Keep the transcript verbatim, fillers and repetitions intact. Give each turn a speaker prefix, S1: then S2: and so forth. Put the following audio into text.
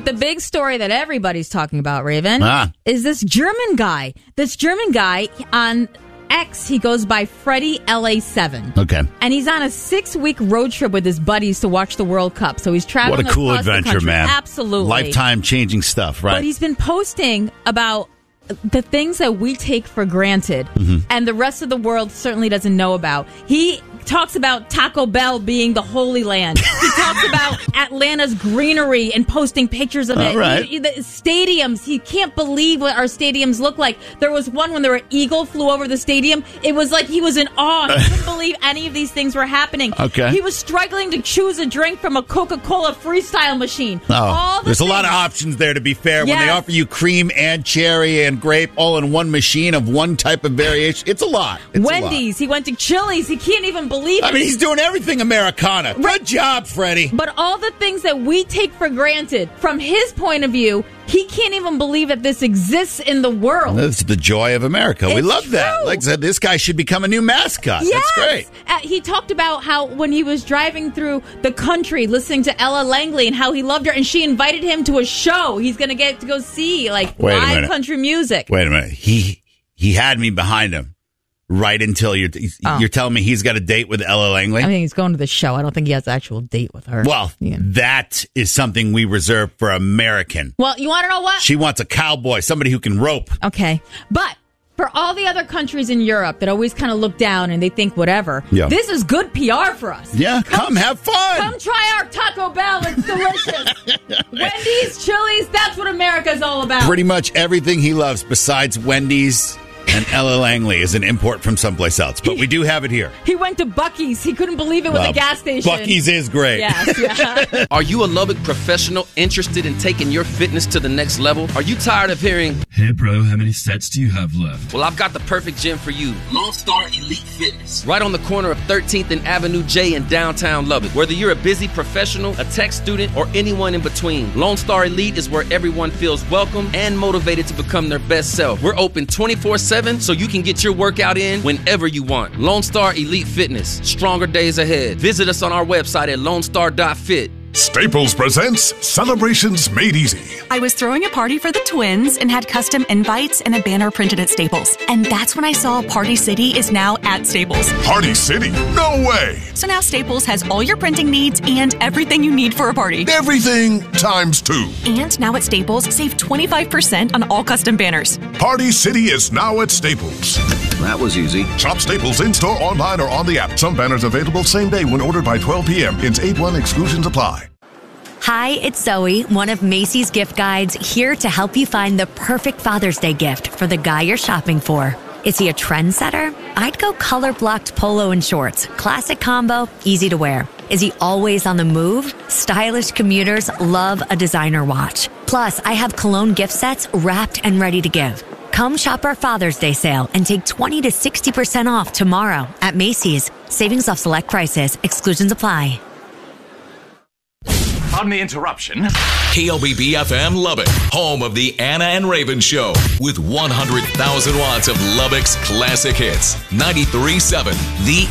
S1: the big story that everybody's talking about, Raven,
S2: ah.
S1: is this German guy. This German guy on X, he goes by Freddie L A seven.
S2: Okay.
S1: And he's on a six-week road trip with his buddies to watch the World Cup. So he's traveling
S2: What a cool
S1: across the
S2: adventure,
S1: country.
S2: man.
S1: Absolutely.
S2: Lifetime-changing stuff, right?
S1: But he's been posting about the things that we take for granted
S2: mm-hmm.
S1: and the rest of the world certainly doesn't know about. He talks about Taco Bell being the Holy Land. He talks about Atlanta's greenery and posting pictures of
S2: All
S1: it.
S2: right.
S1: He, the stadiums, he can't believe what our stadiums look like. There was one when there an eagle flew over the stadium. It was like he was in awe. He couldn't believe any of these things were happening.
S2: Okay.
S1: He was struggling to choose a drink from a Coca-Cola freestyle machine.
S2: Oh,
S1: All the
S2: there's
S1: things.
S2: a lot of options there, to be fair. When
S1: Yes.
S2: they offer you cream and cherry and grape all in one machine of one type of variation, it's a lot. It's
S1: Wendy's.
S2: A lot.
S1: He went to Chili's. He can't even believe it.
S2: I mean, he's doing everything Americana.
S1: Right.
S2: Good job, Freddie.
S1: But all the things that we take for granted, from his point of view, he can't even believe that this exists in the world.
S2: That's the joy of America. We
S1: It's
S2: love that.
S1: true.
S2: Like I said, this guy should become a new mascot.
S1: Yes.
S2: That's great.
S1: Uh, he talked about how when he was driving through the country listening to Ella Langley and how he loved her, and she invited him to a show he's going to get to go see, like,
S2: Wait a
S1: live
S2: minute.
S1: country music.
S2: Wait a minute. He he had me behind him right until you're
S1: Oh.
S2: you're telling me he's got a date with Ella Langley?
S1: I think he's going to the show. I don't think he has an actual date with her.
S2: Well,
S1: Yeah.
S2: that is something we reserve for American.
S1: Well, you want to know what?
S2: She wants a cowboy, somebody who can rope.
S1: Okay. But for all the other countries in Europe that always kind of look down and they think whatever,
S2: Yeah.
S1: this is good P R for us.
S2: Yeah, come, have fun.
S1: Come try our Taco Bell. It's delicious. Wendy's, Chili's, that's what America's all about.
S2: Pretty much everything he loves besides Wendy's and Ella Langley is an import from someplace else. But we do have it here.
S1: He went to Buc-ee's. He couldn't believe it was
S2: Well,
S1: a gas station.
S2: Buc-ee's is great.
S1: Yes, yeah.
S3: Are you a Lubbock professional interested in taking your fitness to the next level? Are you tired of hearing,
S4: "Hey bro, how many sets do you have left?"
S3: well, I've got the perfect gym for you. Lone Star Elite Fitness. Right on the corner of thirteenth and Avenue J in downtown Lubbock. Whether you're a busy professional, a tech student, or anyone in between, Lone Star Elite is where everyone feels welcome and motivated to become their best self. We're open twenty-four seven so you can get your workout in whenever you want. Lone Star Elite Fitness. Stronger days ahead. Visit us on our website at lone star dot fit.
S5: Staples presents Celebrations Made Easy.
S6: I was throwing a party for the twins and had custom invites and a banner printed at Staples. And that's when I saw Party City is now at Staples.
S5: Party City? No way!
S6: So now Staples has all your printing needs and everything you need for a party.
S5: Everything times two.
S6: And now at Staples, save twenty-five percent on all custom banners.
S5: Party City is now at Staples.
S7: That was easy.
S5: Shop Staples in-store, online, or on the app. Some banners available same day when ordered by twelve p.m. Ins eight one exclusions apply.
S8: Hi, it's Zoe, one of Macy's gift guides, here to help you find the perfect Father's Day gift for the guy you're shopping for. Is he a trendsetter? I'd go color-blocked polo and shorts. Classic combo, easy to wear. Is he always on the move? Stylish commuters love a designer watch. Plus, I have cologne gift sets wrapped and ready to give. Come shop our Father's Day sale and take twenty to sixty percent off tomorrow at Macy's. Savings off select prices. Exclusions apply.
S9: Pardon the interruption.
S10: K L B B F M Lubbock, home of the Anna and Raven Show, with one hundred thousand watts of Lubbock's classic hits. ninety-three point seven, The